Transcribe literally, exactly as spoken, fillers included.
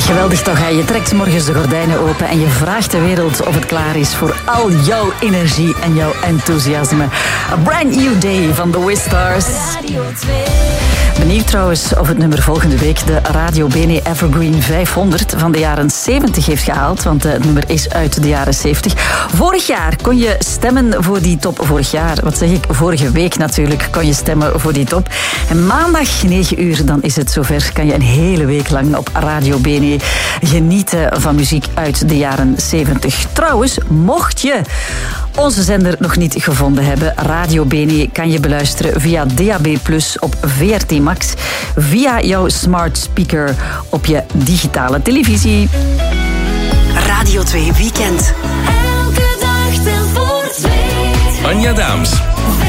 Geweldig toch, hè? Je trekt morgens de gordijnen open en je vraagt de wereld of het klaar is voor al jouw energie en jouw enthousiasme. A brand new day van The Wistars. Benieuwd trouwens of het nummer volgende week de Radio Bene Evergreen vijfhonderd van de jaren zeventig heeft gehaald, want het nummer is uit de jaren zeventig. Vorig jaar kon je stemmen voor die top. Vorig jaar, wat zeg ik? Vorige week natuurlijk kon je stemmen voor die top. En maandag negen uur, dan is het zover. Kan je een hele week lang op Radio Bene genieten van muziek uit de jaren zeventig. Trouwens, mocht je onze zender nog niet gevonden hebben, Radio Bene kan je beluisteren via D A B plus, op V R T Max, via jouw smart speaker op je digitale televisie. Radio twee Weekend. Elke dag tel voor twee. Anja Daams.